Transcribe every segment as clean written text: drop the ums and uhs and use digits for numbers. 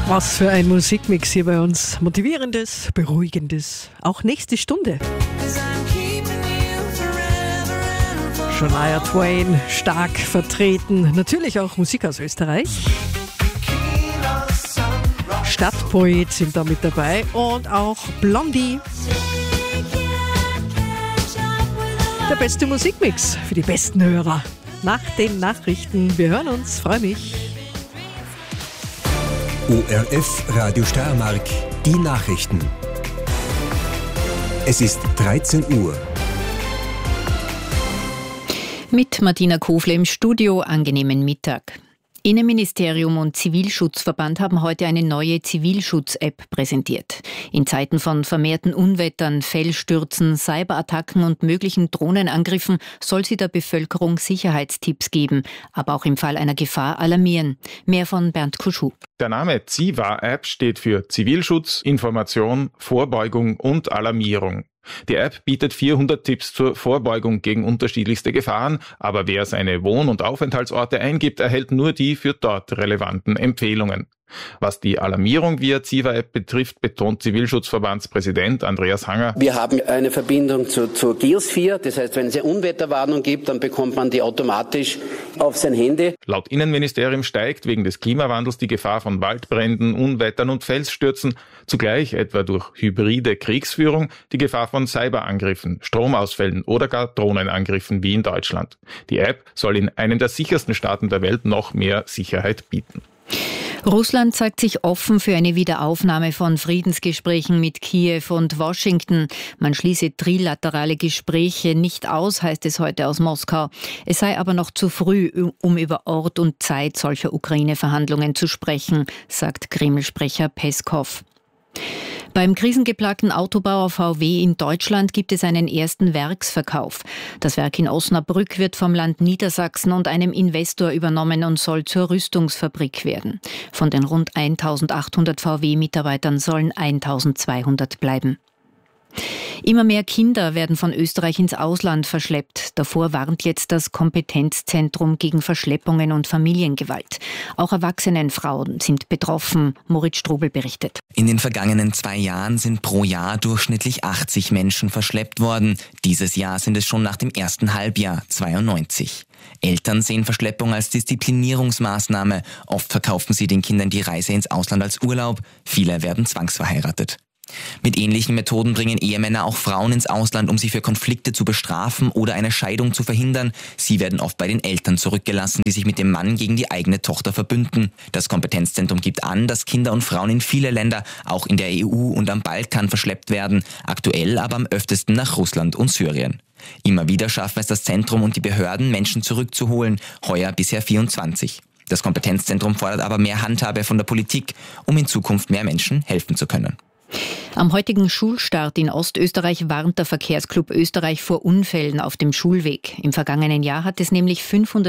Was für ein Musikmix hier bei uns. Motivierendes, beruhigendes. Auch nächste Stunde. Shania Twain, stark vertreten. Natürlich auch Musik aus Österreich. Stadtpoet sind da mit dabei. Und auch Blondie. Der beste Musikmix für die besten Hörer. Nach den Nachrichten. Wir hören uns. Freue mich. ORF Radio Steiermark, die Nachrichten. Es ist 13 Uhr. Mit Martina Kofler im Studio, angenehmen Mittag. Innenministerium und Zivilschutzverband haben heute eine neue Zivilschutz-App präsentiert. In Zeiten von vermehrten Unwettern, Fellstürzen, Cyberattacken und möglichen Drohnenangriffen soll sie der Bevölkerung Sicherheitstipps geben, aber auch im Fall einer Gefahr alarmieren. Mehr von Bernd Kuschuh. Der Name ZIVA-App steht für Zivilschutz, Information, Vorbeugung und Alarmierung. Die App bietet 400 Tipps zur Vorbeugung gegen unterschiedlichste Gefahren, aber wer seine Wohn- und Aufenthaltsorte eingibt, erhält nur die für dort relevanten Empfehlungen. Was die Alarmierung via ZIVA-App betrifft, betont Zivilschutzverbandspräsident Andreas Hanger. Wir haben eine Verbindung zur Geosphere, das heißt, wenn es eine Unwetterwarnung gibt, dann bekommt man die automatisch auf sein Handy. Laut Innenministerium steigt wegen des Klimawandels die Gefahr von Waldbränden, Unwettern und Felsstürzen, zugleich etwa durch hybride Kriegsführung die Gefahr von Cyberangriffen, Stromausfällen oder gar Drohnenangriffen wie in Deutschland. Die App soll in einem der sichersten Staaten der Welt noch mehr Sicherheit bieten. Russland zeigt sich offen für eine Wiederaufnahme von Friedensgesprächen mit Kiew und Washington. Man schließe trilaterale Gespräche nicht aus, heißt es heute aus Moskau. Es sei aber noch zu früh, um über Ort und Zeit solcher Ukraine-Verhandlungen zu sprechen, sagt Kreml-Sprecher Peskov. Beim krisengeplagten Autobauer VW in Deutschland gibt es einen ersten Werksverkauf. Das Werk in Osnabrück wird vom Land Niedersachsen und einem Investor übernommen und soll zur Rüstungsfabrik werden. Von den rund 1800 VW-Mitarbeitern sollen 1200 bleiben. Immer mehr Kinder werden von Österreich ins Ausland verschleppt. Davor warnt jetzt das Kompetenzzentrum gegen Verschleppungen und Familiengewalt. Auch erwachsene Frauen sind betroffen. Moritz Strobel berichtet. In den vergangenen 2 Jahren sind pro Jahr durchschnittlich 80 Menschen verschleppt worden. Dieses Jahr sind es schon nach dem ersten Halbjahr 92. Eltern sehen Verschleppung als Disziplinierungsmaßnahme. Oft verkaufen sie den Kindern die Reise ins Ausland als Urlaub. Viele werden zwangsverheiratet. Mit ähnlichen Methoden bringen Ehemänner auch Frauen ins Ausland, um sie für Konflikte zu bestrafen oder eine Scheidung zu verhindern. Sie werden oft bei den Eltern zurückgelassen, die sich mit dem Mann gegen die eigene Tochter verbünden. Das Kompetenzzentrum gibt an, dass Kinder und Frauen in viele Länder, auch in der EU und am Balkan, verschleppt werden. Aktuell aber am öftesten nach Russland und Syrien. Immer wieder schaffen es das Zentrum und die Behörden, Menschen zurückzuholen. Heuer bisher 24. Das Kompetenzzentrum fordert aber mehr Handhabe von der Politik, um in Zukunft mehr Menschen helfen zu können. Am heutigen Schulstart in Ostösterreich warnt der Verkehrsclub Österreich vor Unfällen auf dem Schulweg. Im vergangenen Jahr hat es nämlich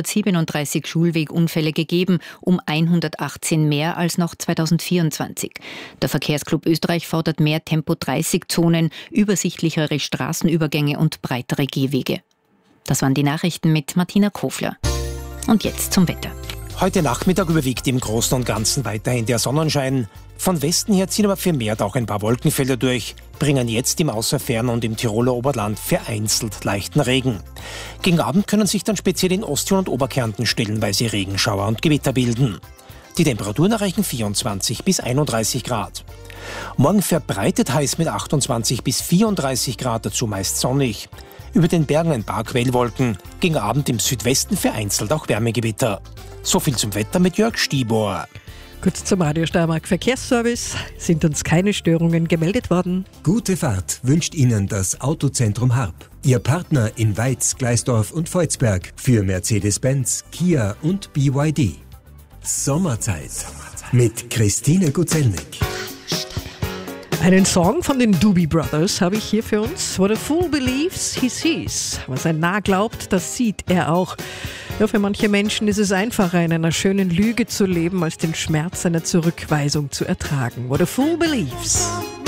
537 Schulwegunfälle gegeben, um 118 mehr als noch 2024. Der Verkehrsclub Österreich fordert mehr Tempo-30-Zonen, übersichtlichere Straßenübergänge und breitere Gehwege. Das waren die Nachrichten mit Martina Kofler. Und jetzt zum Wetter. Heute Nachmittag überwiegt im Großen und Ganzen weiterhin der Sonnenschein. Von Westen her ziehen aber vermehrt auch ein paar Wolkenfelder durch, bringen jetzt im Außerfern und im Tiroler Oberland vereinzelt leichten Regen. Gegen Abend können sich dann speziell in Osttirol und Oberkärnten stellenweise Regenschauer und Gewitter bilden. Die Temperaturen erreichen 24 bis 31 Grad. Morgen verbreitet heiß mit 28 bis 34 Grad, dazu meist sonnig. Über den Bergen ein paar Quellwolken, gegen Abend im Südwesten vereinzelt auch Wärmegewitter. So viel zum Wetter mit Jörg Stibor. Kurz zum Radio Steiermark Verkehrsservice. Sind uns keine Störungen gemeldet worden. Gute Fahrt wünscht Ihnen das Autozentrum Harp. Ihr Partner in Weiz, Gleisdorf und Volzberg für Mercedes-Benz, Kia und BYD. Sommerzeit mit Christine Guzelnik. Einen Song von den Doobie Brothers habe ich hier für uns. What a fool believes, he sees. Was ein Narr glaubt, das sieht er auch. Ja, für manche Menschen ist es einfacher, in einer schönen Lüge zu leben, als den Schmerz einer Zurückweisung zu ertragen. What a fool believes.